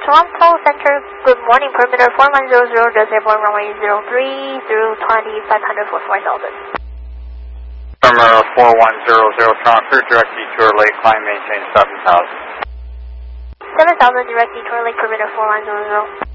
Toronto Center, good morning, perimeter 4100, just airborne runway 03 through 2500 for 4000. Perimeter 4100, Toronto, direct detour late, climb, maintain 7000. 7000, direct detour late, perimeter 4100.